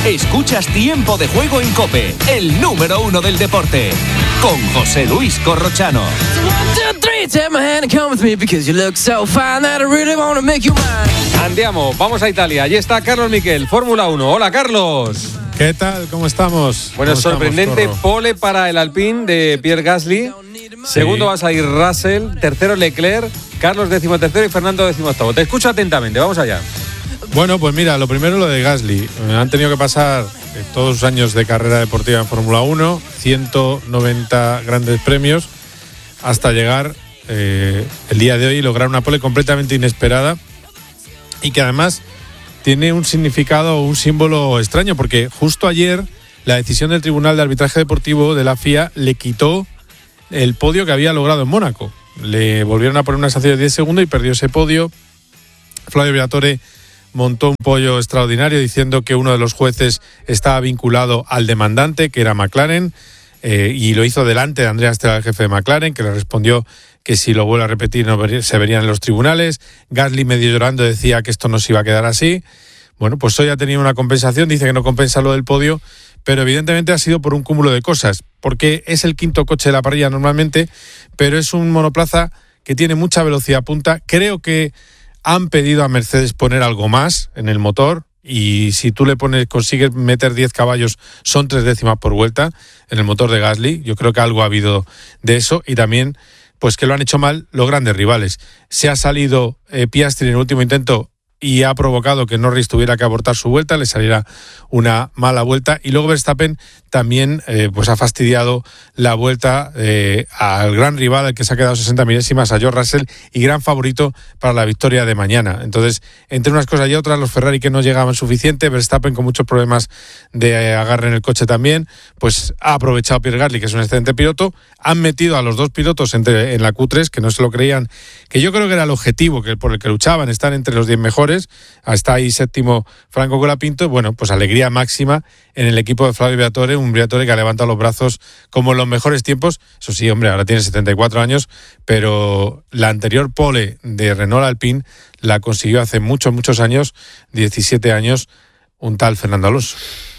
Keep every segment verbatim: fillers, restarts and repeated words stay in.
Escuchas Tiempo de Juego en COPE, el número uno del deporte, con José Luis Corrochano. Andiamo, vamos a Italia. Allí está Carlos Miquel, Fórmula uno. Hola, Carlos. ¿Qué tal? ¿Cómo estamos? Bueno, ¿Cómo sorprendente estamos, pole para el Alpine de Pierre Gasly. Segundo Sí. va a salir Russell, tercero Leclerc, Carlos décimo tercero y Fernando décimo octavo. Te escucho atentamente, vamos allá. Bueno, pues mira, lo primero lo de Gasly. Han tenido que pasar eh, todos sus años de carrera deportiva en Fórmula uno, ciento noventa grandes premios, hasta llegar eh, el día de hoy y lograr una pole completamente inesperada y que además tiene un significado, un símbolo extraño, porque justo ayer la decisión del Tribunal de Arbitraje Deportivo de la F I A le quitó el podio que había logrado en Mónaco. Le volvieron a poner una sanción de diez segundos y perdió ese podio. Flavio Briatore montó un pollo extraordinario diciendo que uno de los jueces estaba vinculado al demandante, que era McLaren, eh, y lo hizo delante de Andrea Stella, el jefe de McLaren, que le respondió que si lo vuelve a repetir no ver, se verían en los tribunales. Gasly, medio llorando, decía que esto no se iba a quedar así. Bueno, pues hoy ha tenido una compensación, dice que no compensa lo del podio, pero evidentemente ha sido por un cúmulo de cosas, porque es el quinto coche de la parrilla normalmente, pero es un monoplaza que tiene mucha velocidad punta. Creo que han pedido a Mercedes poner algo más en el motor y si tú le pones, consigues meter diez caballos, son tres décimas por vuelta en el motor de Gasly. Yo creo que algo ha habido de eso y también pues que lo han hecho mal los grandes rivales. Se ha salido eh, Piastri en el último intento y ha provocado que Norris tuviera que abortar su vuelta, le saliera una mala vuelta, y luego Verstappen también eh, pues ha fastidiado la vuelta eh, al gran rival, al que se ha quedado sesenta milésimas, a George Russell, y gran favorito para la victoria de mañana. Entonces, entre unas cosas y otras, los Ferrari que no llegaban suficiente, Verstappen con muchos problemas de eh, agarre en el coche también, pues ha aprovechado Pierre Gasly, que es un excelente piloto, han metido a los dos pilotos entre, en la Q tres, que no se lo creían, que yo creo que era el objetivo que por el que luchaban, estar entre los diez mejores. Está ahí séptimo Franco Colapinto. Bueno, pues alegría máxima en el equipo de Flavio Briatore, un Briatore que ha levantado los brazos como en los mejores tiempos. Eso sí, hombre, ahora tiene setenta y cuatro años, pero la anterior pole de Renault Alpine la consiguió hace muchos, muchos años, diecisiete años, un tal Fernando Alonso.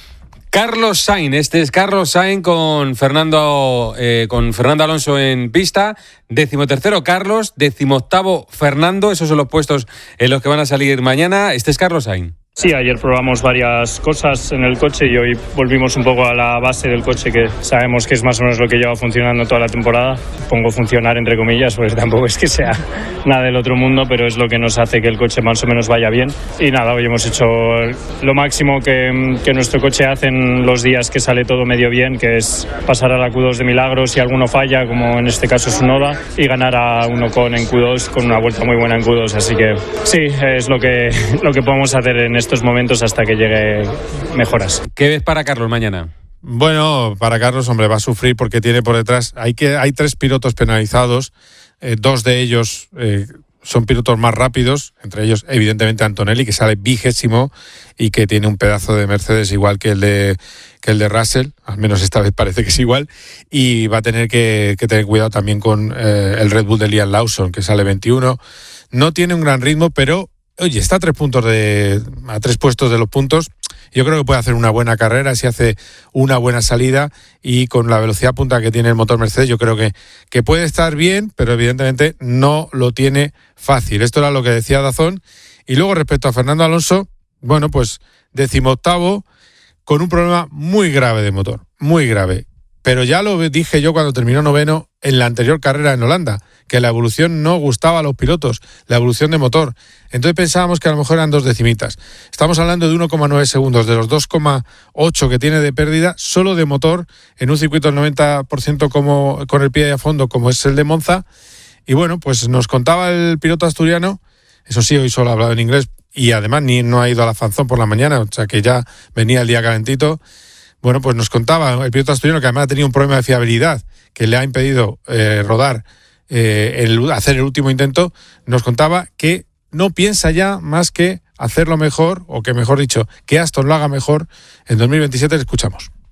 Carlos Sainz, este es Carlos Sainz con Fernando eh, con Fernando Alonso en pista, décimo tercero Carlos, décimo octavo Fernando, esos son los puestos en los que van a salir mañana. Este es Carlos Sainz. Sí, ayer probamos varias cosas en el coche y hoy volvimos un poco a la base del coche, que sabemos que es más o menos lo que lleva funcionando toda la temporada. Pongo funcionar entre comillas, pues tampoco es que sea nada del otro mundo, pero es lo que nos hace que el coche más o menos vaya bien. Y nada, hoy hemos hecho lo máximo que, que nuestro coche hace en los días que sale todo medio bien, que es pasar a la Q dos de milagro si alguno falla, como en este caso Tsunoda, y ganar a un Ocon en Q dos con una vuelta muy buena en Q dos. Así que sí, es lo que, lo que podemos hacer en estos momentos hasta que llegue mejoras. ¿Qué ves para Carlos mañana? Bueno, para Carlos, hombre, va a sufrir porque tiene por detrás, hay que hay tres pilotos penalizados, eh, dos de ellos eh, son pilotos más rápidos, entre ellos evidentemente Antonelli, que sale vigésimo y que tiene un pedazo de Mercedes igual que el de que el de Russell, al menos esta vez parece que es igual, y va a tener que, que tener cuidado también con eh, el Red Bull de Liam Lawson, que sale veintiuno. No tiene un gran ritmo, pero oye, está a tres puntos de a tres puestos de los puntos. Yo creo que puede hacer una buena carrera si hace una buena salida, y con la velocidad punta que tiene el motor Mercedes yo creo que, que puede estar bien, pero evidentemente no lo tiene fácil. Esto era lo que decía Dazón. Y luego respecto a Fernando Alonso, bueno, pues decimoctavo con un problema muy grave de motor, muy grave. Pero ya lo dije yo cuando terminó noveno en la anterior carrera en Holanda, que la evolución no gustaba a los pilotos, la evolución de motor. Entonces pensábamos que a lo mejor eran dos decimitas. Estamos hablando de uno coma nueve segundos, de los dos coma ocho que tiene de pérdida, solo de motor, en un circuito del noventa por ciento como, con el pie a fondo, como es el de Monza. Y bueno, pues nos contaba el piloto asturiano, eso sí, hoy solo ha hablado en inglés, y además ni no ha ido a la Fanzón por la mañana, o sea que ya venía el día calentito. Bueno, pues nos contaba el piloto asturiano que además ha tenido un problema de fiabilidad que le ha impedido eh, rodar, eh, el, hacer el último intento. Nos contaba que no piensa ya más que hacerlo mejor, o que mejor dicho, que Aston lo haga mejor en dos mil veintisiete. Le escuchamos.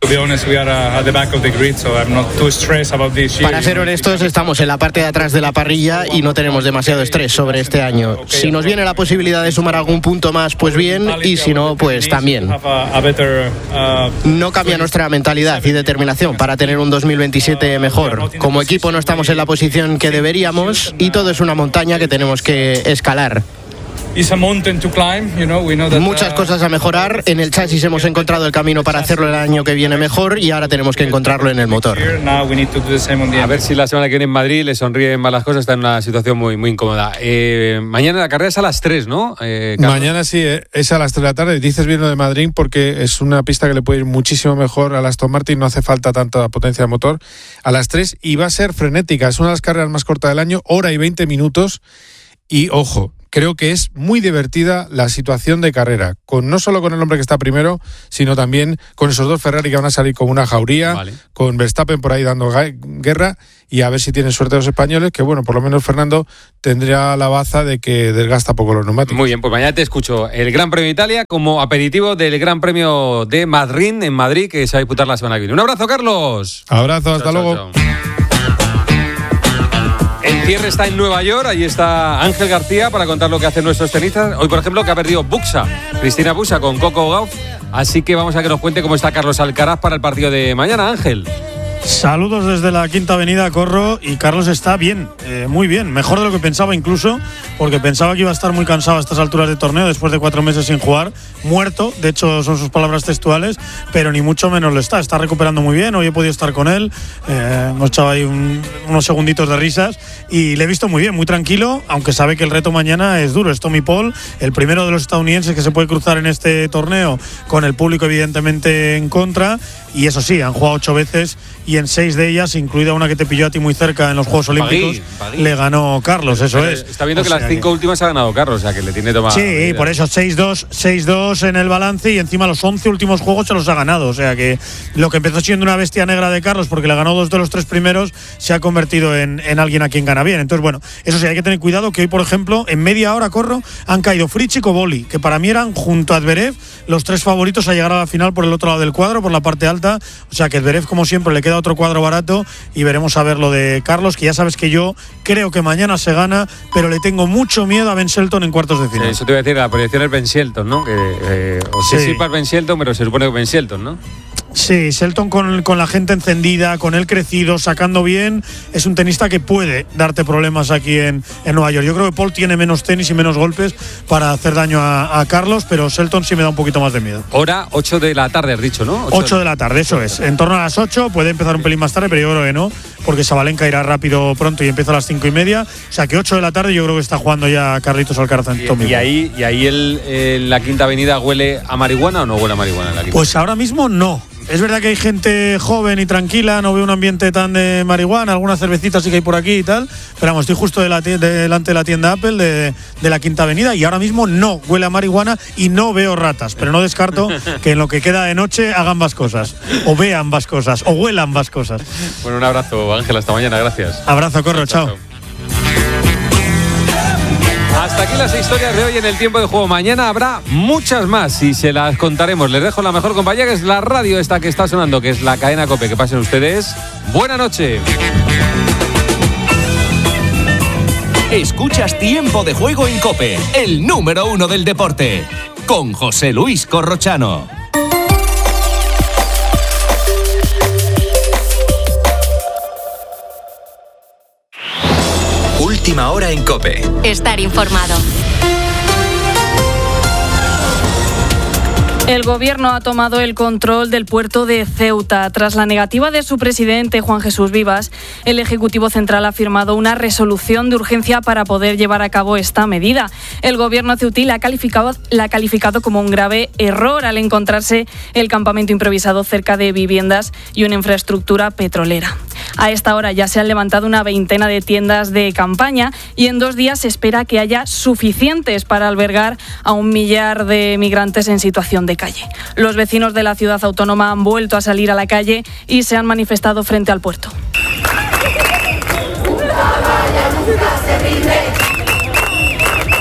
Para ser honestos, estamos en la parte de atrás de la parrilla y no tenemos demasiado estrés sobre este año. Si nos viene la posibilidad de sumar algún punto más, pues bien, y si no, pues también. No cambia nuestra mentalidad y determinación para tener un dos mil veintisiete mejor. Como equipo no estamos en la posición que deberíamos y todo es una montaña que tenemos que escalar. Muchas cosas a mejorar. En el chasis hemos encontrado el camino para hacerlo el año que viene mejor y ahora tenemos que encontrarlo en el motor. A ver si la semana que viene en Madrid le sonríen más las cosas. Está en una situación muy, muy incómoda. Eh, mañana la carrera es a las tres, ¿no? Eh, mañana sí, es a las tres de la tarde. Dices bien lo de Madrid porque es una pista que le puede ir muchísimo mejor a la Aston Martin. No hace falta tanta potencia de motor. A las tres y va a ser frenética. Es una de las carreras más cortas del año. Hora y veinte minutos. Y ojo, creo que es muy divertida la situación de carrera, con no solo con el hombre que está primero, sino también con esos dos Ferrari que van a salir con una jauría, vale. Con Verstappen por ahí dando guerra, y a ver si tienen suerte los españoles, que bueno, por lo menos Fernando tendría la baza de que desgasta poco los neumáticos. Muy bien, pues mañana te escucho. El Gran Premio de Italia como aperitivo del Gran Premio de Madrid, en Madrid, que se va a disputar la semana que viene. Un abrazo, Carlos. Abrazo, hasta chao, luego. Chao, chao. El cierre está en Nueva York, ahí está Ángel García para contar lo que hacen nuestros tenistas. Hoy, por ejemplo, que ha perdido Buxa, Cristina Buxa con Coco Gauff. Así que vamos a que nos cuente cómo está Carlos Alcaraz para el partido de mañana, Ángel. Saludos desde la Quinta Avenida, Corro, y Carlos está bien, eh, muy bien, mejor de lo que pensaba incluso, porque pensaba que iba a estar muy cansado a estas alturas de torneo después de cuatro meses sin jugar, muerto, de hecho son sus palabras textuales, pero ni mucho menos lo está, está recuperando muy bien. Hoy he podido estar con él, eh, hemos echado ahí un, unos segunditos de risas y le he visto muy bien, muy tranquilo, aunque sabe que el reto mañana es duro. Es Tommy Paul, el primero de los estadounidenses que se puede cruzar en este torneo, con el público evidentemente en contra, y eso sí, han jugado ocho veces y en seis de ellas, incluida una que te pilló a ti muy cerca en los Juegos Olímpicos, Pagui, Pagui. le ganó Carlos, eso Pero es. Está viendo o que las cinco que... últimas ha ganado Carlos, o sea que le tiene tomado. Sí, medida. Por eso seis dos, seis dos en el balance y encima los once últimos juegos se los ha ganado, o sea que lo que empezó siendo una bestia negra de Carlos porque le ganó dos de los tres primeros, se ha convertido en, en alguien a quien gana bien. Entonces, bueno, eso sí, hay que tener cuidado que hoy, por ejemplo, en media hora, Corro, han caído Fritz y Koboli, que para mí eran, junto a Zverev, los tres favoritos a llegar a la final por el otro lado del cuadro, por la parte alta, o sea que Zverev, como siempre, le queda otro cuadro barato y veremos a ver lo de Carlos, que ya sabes que yo creo que mañana se gana, pero le tengo mucho miedo a Ben Shelton en cuartos de final. Sí, eso te voy a decir, la proyección es Ben Shelton, ¿no? Que, eh, o sea, sí, sí, para Ben Shelton, pero se supone que Ben Shelton, ¿no? Sí, Shelton con, con la gente encendida, con él crecido, sacando bien, es un tenista que puede darte problemas aquí en, en Nueva York. Yo creo que Paul tiene menos tenis y menos golpes para hacer daño a, a Carlos, pero Shelton sí me da un poquito más de miedo. Hora ocho de la tarde, has dicho, ¿no? ocho de la tarde, eso es. En torno a las ocho, puede empezar un pelín más tarde, pero yo creo que no, porque Sabalenka irá rápido pronto y empieza a las cinco y media. O sea que ocho de la tarde yo creo que está jugando ya Carlitos Alcaraz en Tommy. ¿Y ahí, y ahí el, el, la Quinta Avenida huele a marihuana o no huele a marihuana en la Quinta? Pues ahora mismo no. Es verdad que hay gente joven y tranquila, no veo un ambiente tan de marihuana, algunas cervecitas sí que hay por aquí y tal, pero vamos, estoy justo de la tienda, delante de la tienda Apple de, de la Quinta Avenida y ahora mismo no huele a marihuana y no veo ratas, pero no descarto que en lo que queda de noche hagan ambas cosas, o vean ambas cosas, o huelan ambas cosas. Bueno, un abrazo, Ángel, hasta mañana, gracias. Abrazo, Corro, chao. chao. Hasta aquí las historias de hoy en el tiempo de juego. Mañana habrá muchas más y se las contaremos. Les dejo la mejor compañía, que es la radio esta que está sonando, que es la cadena COPE. Que pasen ustedes. Buena noche. Escuchas Tiempo de Juego en COPE, el número uno del deporte, con José Luis Corrochano. Última hora en COPE. Estar informado. El gobierno ha tomado el control del puerto de Ceuta. Tras la negativa de su presidente, Juan Jesús Vivas, el Ejecutivo Central ha firmado una resolución de urgencia para poder llevar a cabo esta medida. El gobierno ceutí la ha calificado, la ha calificado como un grave error al encontrarse el campamento improvisado cerca de viviendas y una infraestructura petrolera. A esta hora ya se han levantado una veintena de tiendas de campaña y en dos días se espera que haya suficientes para albergar a un millar de migrantes en situación de calle. Los vecinos de la ciudad autónoma han vuelto a salir a la calle y se han manifestado frente al puerto.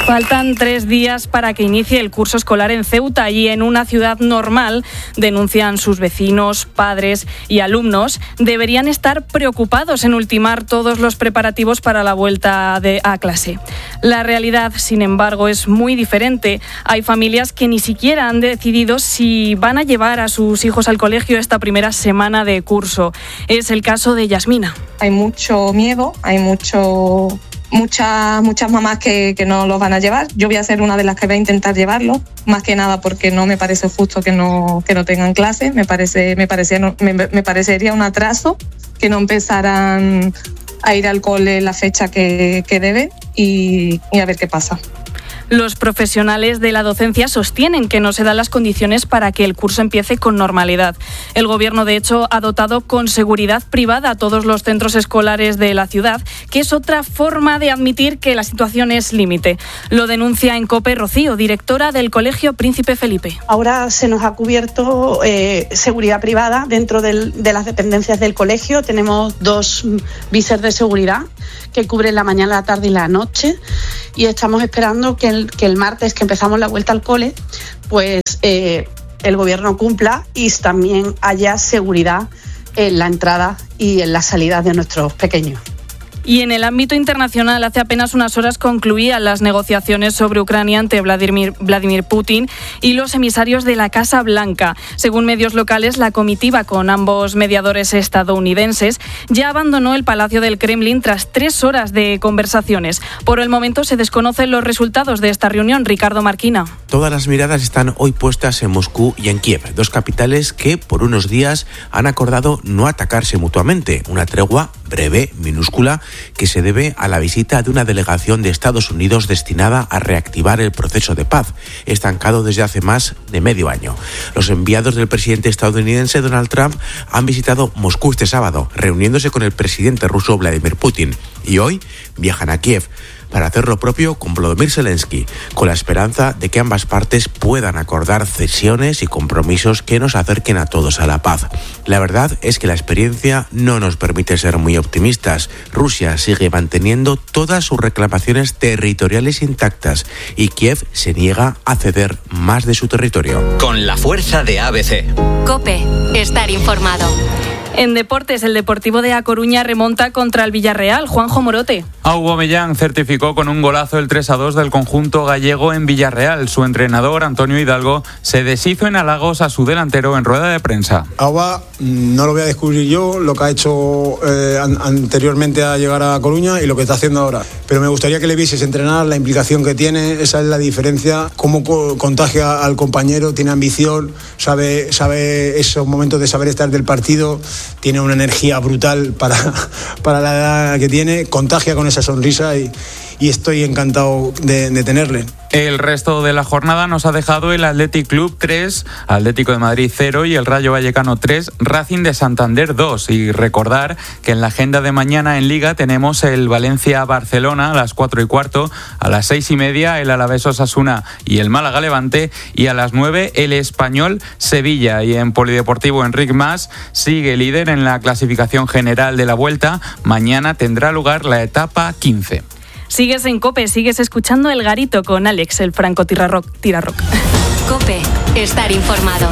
Faltan tres días para que inicie el curso escolar en Ceuta y en una ciudad normal, denuncian sus vecinos, padres y alumnos, deberían estar preocupados en ultimar todos los preparativos para la vuelta de, a clase. La realidad, sin embargo, es muy diferente. Hay familias que ni siquiera han decidido si van a llevar a sus hijos al colegio esta primera semana de curso. Es el caso de Yasmina. Hay mucho miedo, hay mucho... Muchas, muchas mamás que, que no los van a llevar. Yo voy a ser una de las que va a intentar llevarlo, más que nada porque no me parece justo que no, que no tengan clase. Me, parece, me, parecía, me, me parecería un atraso que no empezaran a ir al cole en la fecha que, que deben y, y a ver qué pasa. Los profesionales de la docencia sostienen que no se dan las condiciones para que el curso empiece con normalidad. El Gobierno, de hecho, ha dotado con seguridad privada a todos los centros escolares de la ciudad, que es otra forma de admitir que la situación es límite. Lo denuncia en COPE Rocío, directora del Colegio Príncipe Felipe. Ahora se nos ha cubierto eh, seguridad privada dentro del, de las dependencias del colegio. Tenemos dos visers de seguridad que cubren la mañana, la tarde y la noche, y estamos esperando que el, que el martes, que empezamos la vuelta al cole, pues eh, el Gobierno cumpla y también haya seguridad en la entrada y en la salida de nuestros pequeños. Y en el ámbito internacional, hace apenas unas horas concluían las negociaciones sobre Ucrania ante Vladimir, Vladimir Putin y los emisarios de la Casa Blanca. Según medios locales, la comitiva con ambos mediadores estadounidenses ya abandonó el Palacio del Kremlin tras tres horas de conversaciones. Por el momento se desconocen los resultados de esta reunión. Ricardo Marquina. Todas las miradas están hoy puestas en Moscú y en Kiev, dos capitales que por unos días han acordado no atacarse mutuamente. Una tregua breve, minúscula, que se debe a la visita de una delegación de Estados Unidos destinada a reactivar el proceso de paz, estancado desde hace más de medio año. Los enviados del presidente estadounidense Donald Trump han visitado Moscú este sábado, reuniéndose con el presidente ruso Vladimir Putin, y hoy viajan a Kiev para hacer lo propio con Volodymyr Zelensky, con la esperanza de que ambas partes puedan acordar cesiones y compromisos que nos acerquen a todos a la paz. La verdad es que la experiencia no nos permite ser muy optimistas. Rusia sigue manteniendo todas sus reclamaciones territoriales intactas y Kiev se niega a ceder más de su territorio. Con la fuerza de A B C. COPE. Estar informado. En deportes, el Deportivo de A Coruña remonta contra el Villarreal. Juanjo Morote. Aubameyang certificó con un golazo el tres a dos del conjunto gallego en Villarreal. Su entrenador, Antonio Hidalgo, se deshizo en halagos a su delantero en rueda de prensa. Auba, no lo voy a descubrir yo, lo que ha hecho eh, an- anteriormente a llegar a Coruña y lo que está haciendo ahora. Pero me gustaría que le vieses entrenar, la implicación que tiene, esa es la diferencia, cómo co- contagia al compañero, tiene ambición, sabe, sabe esos momentos de saber estar del partido, tiene una energía brutal para, para la edad que tiene, contagia con esa sonrisa y, y estoy encantado de, de tenerle. El resto de la jornada nos ha dejado el Athletic Club tres, Atlético de Madrid cero y el Rayo Vallecano tres, Racing de Santander dos. Y recordar que en la agenda de mañana en Liga tenemos el Valencia-Barcelona a las cuatro y cuarto, a las seis y media el Alavés-Osasuna y el Málaga-Levante y a las nueve el Español-Sevilla. Y en Polideportivo Enric Mas sigue líder en la clasificación general de la Vuelta. Mañana tendrá lugar la etapa quince. Sigues en COPE, sigues escuchando El Garito con Alex, el Franco Tirarroc. Tirarroc. COPE. Estar informado.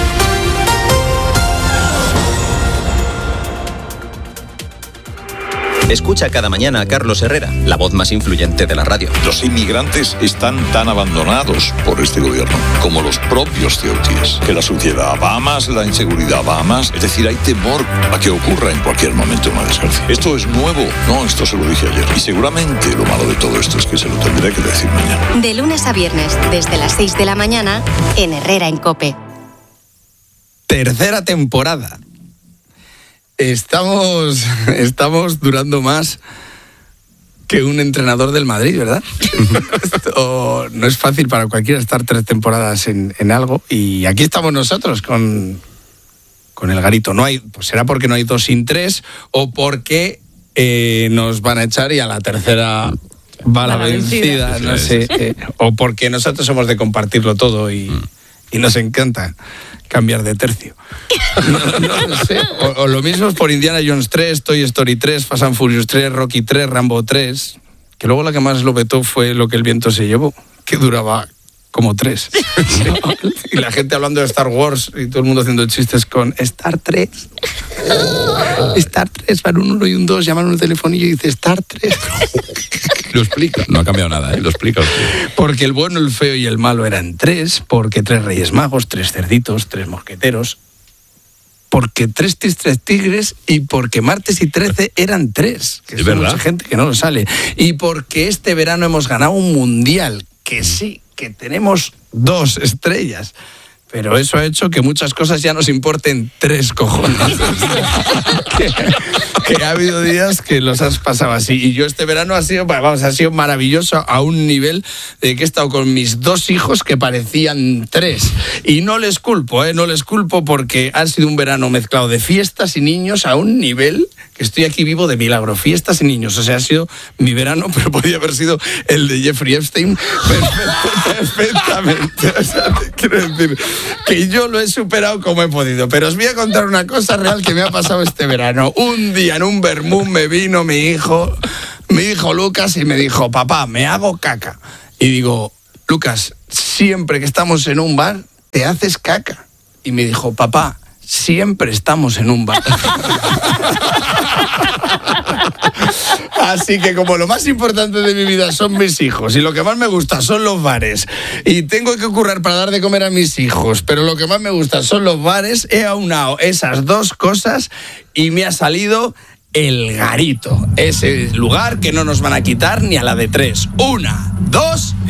Escucha cada mañana a Carlos Herrera, la voz más influyente de la radio. Los inmigrantes están tan abandonados por este gobierno como los propios ceutíes, que la suciedad va a más, la inseguridad va a más, es decir, hay temor a que ocurra en cualquier momento una desgracia. Esto es nuevo, no, esto se lo dije ayer. Y seguramente lo malo de todo esto es que se lo tendré que decir mañana. De lunes a viernes, desde las seis de la mañana, en Herrera en COPE. Tercera temporada. Estamos, estamos durando más que un entrenador del Madrid, ¿verdad? Esto no es fácil para cualquiera estar tres temporadas en, en algo. Y aquí estamos nosotros con, con el Garito. No hay, pues será porque no hay dos sin tres o porque eh, nos van a echar y a la tercera va la vencida, no sé. Eh, o porque nosotros somos de compartirlo todo y, y nos encanta cambiar de tercio. No, no, no sé. O, o lo mismo es por Indiana Jones tres, Toy Story tres, Fast and Furious tres, Rocky tres, Rambo tres, que luego la que más lo vetó fue Lo que el viento se llevó, que duraba como tres. Y la gente hablando de Star Wars y todo el mundo haciendo chistes con Star tres. Star tres, van un uno y un dos, llaman un telefonillo y dice Star tres. Lo explica, no ha cambiado nada, ¿eh? Lo explica. Porque el bueno, el feo y el malo eran tres, porque tres reyes magos, tres cerditos, tres mosqueteros, porque tres tis, tres tigres y porque martes y trece eran tres. Que es verdad. Mucha gente que no lo sale. Y porque este verano hemos ganado un mundial, que sí, que tenemos dos estrellas. Pero eso ha hecho que muchas cosas ya nos importen tres cojones. que, que ha habido días que los has pasado así. Y yo este verano ha sido, vamos, ha sido maravilloso a un nivel de que he estado con mis dos hijos que parecían tres. Y no les culpo, ¿eh? No les culpo porque ha sido un verano mezclado de fiestas y niños a un nivel que estoy aquí vivo de milagro. Fiestas y niños. O sea, ha sido mi verano, pero podía haber sido el de Jeffrey Epstein perfectamente. O sea, te quiero decir que yo lo he superado como he podido. Pero os voy a contar una cosa real que me ha pasado este verano. Un día en un vermú me vino mi hijo, mi hijo Lucas, y me dijo, papá, me hago caca. Y digo, Lucas, siempre que estamos en un bar, te haces caca. Y me dijo, papá, siempre estamos en un bar. Así que como lo más importante de mi vida son mis hijos y lo que más me gusta son los bares y tengo que currar para dar de comer a mis hijos, pero lo que más me gusta son los bares, he aunado esas dos cosas y me ha salido El Garito, ese lugar que no nos van a quitar ni a la de tres. Una, dos